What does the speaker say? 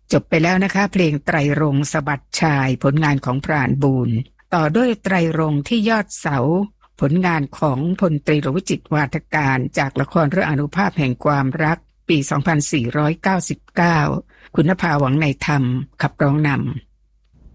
จบไปแล้วนะคะเพลงไตรรงค์สะบัดชายผลงานของพรานบูรณ์ต่อด้วยไตรรงค์ที่ยอดเสาผลงานของพลตรีรวิจิตรวาทการจากละครเรื่องอานุภาพแห่งความรักปี 2499 คุณนภาหวังในธรรมขับร้องนำ